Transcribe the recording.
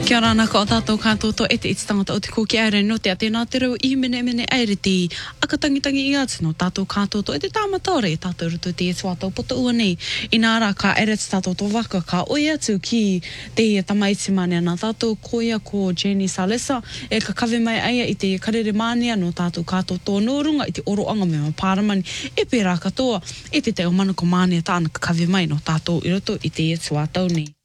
Kia ora naka o tātou kātoto e te ititangata o te kōki aere no te ate nā te rau I mene aere te akatangitangi I atu no tātou kātoto e te tāmatore e tātou rutu te etuatau poto ua nei. I nā rā ka ere te tātou tō waka ka oi atu ki te tamaiti mane nā tātou koia ko Jenny Salesa e ka kawe mai aia I te karere mānia no tātou kātoto nōrunga I te oroanga me mapāramani e pērā katoa e te teo manako mānia tāna ka kawe mai no tātou I roto I te etuatau nei.